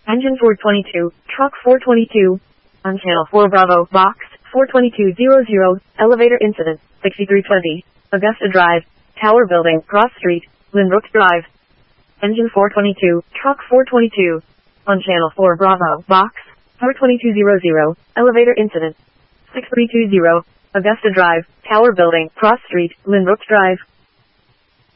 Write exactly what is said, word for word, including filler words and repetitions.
Engine four twenty-two, truck four twenty-two. On channel four Bravo, box four twenty-two hundred, elevator incident, sixty-three twenty, Augusta Drive, Tower Building, Cross Street, Lynbrook Drive. Engine four twenty-two, truck four twenty-two. On channel four Bravo, box four twenty-two hundred, elevator incident, six three two zero, Augusta Drive, Tower Building, Cross Street, Lynbrook Drive.